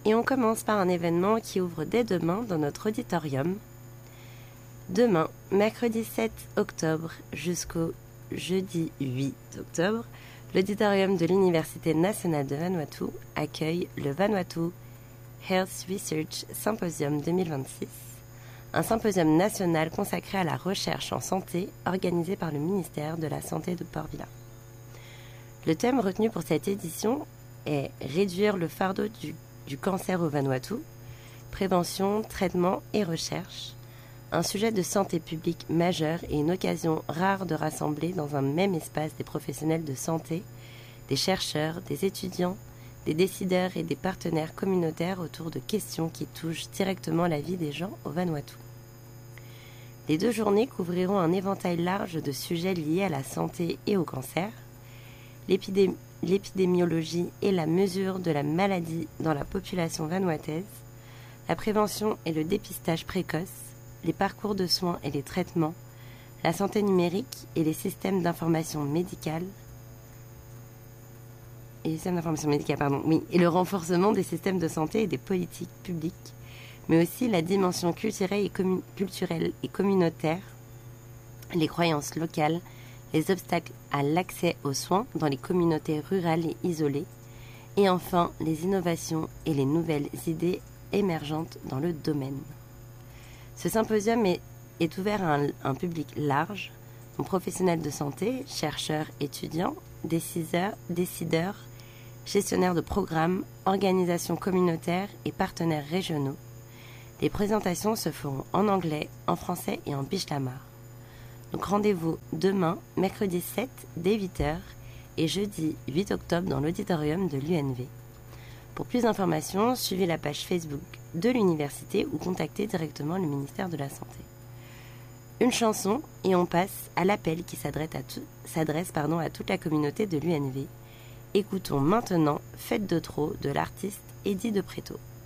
et on commence par un événement qui ouvre dès demain dans notre auditorium. Demain, mercredi 7 octobre jusqu'au jeudi 8 octobre, l'auditorium de l'Université nationale de Vanuatu accueille le Vanuatu Health Research Symposium 2026, un symposium national consacré à la recherche en santé organisé par le ministère de la Santé de Port Vila. Le thème retenu pour cette édition est « Réduire le fardeau du cancer au Vanuatu, prévention, traitement et recherche », un sujet de santé publique majeur et une occasion rare de rassembler dans un même espace des professionnels de santé, des chercheurs, des étudiants, des décideurs et des partenaires communautaires autour de questions qui touchent directement la vie des gens au Vanuatu. Les 2 journées couvriront un éventail large de sujets liés à la santé et au cancer, l'épidémiologie et la mesure de la maladie dans la population vanuataise, la prévention et le dépistage précoce, les parcours de soins et les traitements, la santé numérique et les systèmes d'information médicale, et le renforcement des systèmes de santé et des politiques publiques, mais aussi la dimension culturelle et communautaire, les croyances locales, les obstacles à l'accès aux soins dans les communautés rurales et isolées, et enfin les innovations et les nouvelles idées émergentes dans le domaine. Ce symposium est ouvert à un public large, dont professionnels de santé, chercheurs, étudiants, décideurs, gestionnaires de programmes, organisations communautaires et partenaires régionaux. Les présentations se feront en anglais, en français et en bishlamar. Donc rendez-vous demain, mercredi 7, dès 8h, et jeudi 8 octobre dans l'auditorium de l'UNV. Pour plus d'informations, suivez la page Facebook de l'université ou contactez directement le ministère de la Santé. Une chanson et on passe à l'appel qui s'adresse à toute la communauté de l'UNV. Écoutons maintenant Fête de trop de l'artiste Eddie de Préto.